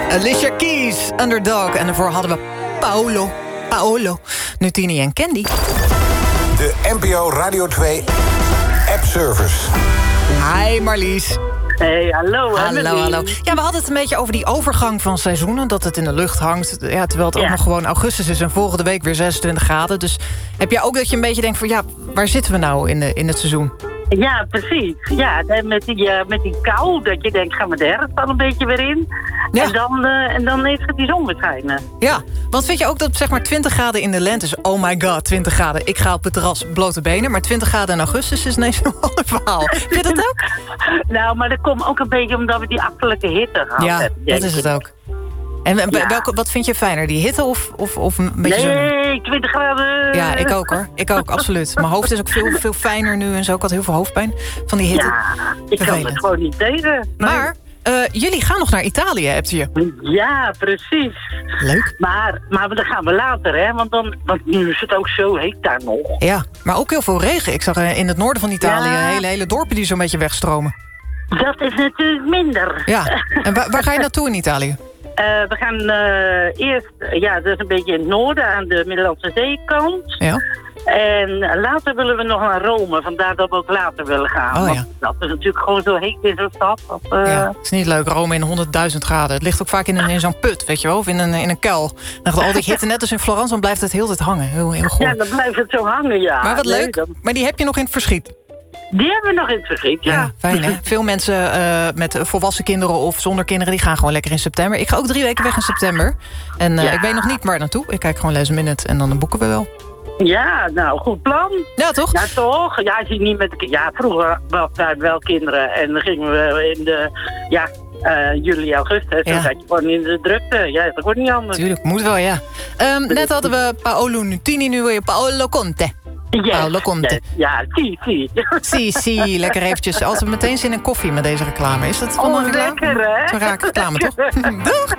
Alicia Keys, Underdog. En daarvoor hadden we Paolo, Nutini en Candy. De NPO Radio 2 App Service. Hi Marlies. Hey, hallo. Hallo. Ja, we hadden het een beetje over die overgang van seizoenen. Dat het in de lucht hangt. Ja, terwijl het ook nog gewoon augustus is en volgende week weer 26 graden. Dus heb jij ook dat je een beetje denkt van ja, waar zitten we nou in het seizoen? Ja, precies. Ja, met die kou, dat je denkt, gaan we de herfst al een beetje weer in. Ja. En dan heeft het die zon verschijnen. Ja, want vind je ook dat zeg maar 20 graden in de lente is... oh my god, 20 graden. Ik ga op het terras blote benen. Maar 20 graden in augustus is ineens een ander verhaal. Vind je dat ook? Nou, maar dat komt ook een beetje omdat we die achterlijke hitte gehad hebben. Ja, dat is het ook. En wat vind je fijner, die hitte of een beetje Nee, 20 graden. Ja, ik ook hoor. Ik ook, absoluut. Mijn hoofd is ook veel fijner nu en zo. Ik had heel veel hoofdpijn van die hitte. Ja, ik kan het gewoon niet tegen. Nee. Maar jullie gaan nog naar Italië, hebt u? Ja, precies. Leuk. Maar dan gaan we later, hè. Want nu is het ook zo heet daar nog. Ja, maar ook heel veel regen. Ik zag in het noorden van Italië hele dorpen die zo'n beetje wegstromen. Dat is natuurlijk minder. Ja, en waar ga je naartoe in Italië? We gaan eerst, dat is een beetje in het noorden, aan de Middellandse Zeekant. Ja. En later willen we nog naar Rome, vandaar dat we ook later willen gaan. Oh, ja. Dat is natuurlijk gewoon zo heet in zo'n stad. Ja, het is niet leuk, Rome in 100.000 graden. Het ligt ook vaak in zo'n put, weet je wel, of in een kuil. Dan gaat al die hitte net als in Florence, dan blijft het heel tijd hangen. Heel goor. Ja, dan blijft het zo hangen, ja. Maar wat leuk, maar die heb je nog in het verschiet. Die hebben we nog in het verschiet, ja. Ja, fijn hè. Veel mensen met volwassen kinderen of zonder kinderen... die gaan gewoon lekker in september. Ik ga ook 3 weken weg in september. En ik weet nog niet waar naartoe. Ik kijk gewoon Last Minute en dan boeken we wel. Ja, nou, goed plan. Ja, toch? Ja, toch? Ja, als je niet met vroeger hadden we wel kinderen. En dan gingen we in de... juli, augustus. Dan zat je gewoon in de drukte. Ja, dat wordt niet anders. Tuurlijk, moet wel, ja. Net hadden we Paolo Nutini, nu wil je Paolo Conte. Yes, Paolo Conte. Ja, Si, lekker eventjes. Altijd meteen zin in koffie met deze reclame. Is dat allemaal reclame? Lekker, hè? Zo'n raak reclame, toch? Doeg!